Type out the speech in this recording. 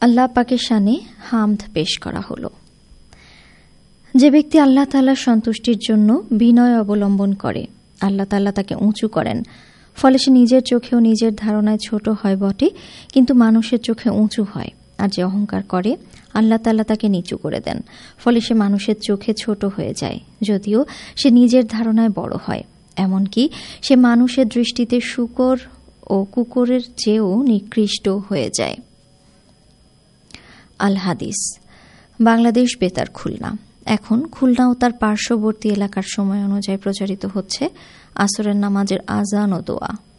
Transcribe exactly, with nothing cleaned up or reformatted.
আল্লাহ পাকের শানে হামদ পেশ করা হলো। যে ব্যক্তি আল্লাহ তাআলার সন্তুষ্টির জন্য বিনয় অবলম্বন করে, আল্লাহ তাআলা তাকে উঁচু করেন। ফলে সে নিজের চোখেও নিজের ধারণায় ছোট হয় বটে, কিন্তু মানুষের চোখে উঁচু হয়। আর যে অহংকার করে, আল্লাহ তাআলা তাকে নিচু করে দেন। ফলে সে মানুষের চোখে ছোট হয়ে যায়, যদিও সে নিজের ধারণায় বড় হয়। এমনকি সে মানুষের দৃষ্টিতে শূকর ও কুকুরের চেয়েও নিকৃষ্ট হয়ে যায়। আল হাদিস। বাংলাদেশ বেতার, খুলনা। এখন খুলনা ও তার পার্শ্ববর্তী এলাকার সময় অনুযায়ী প্রচারিত হচ্ছে আসরের নামাজের আজান ও দোয়া।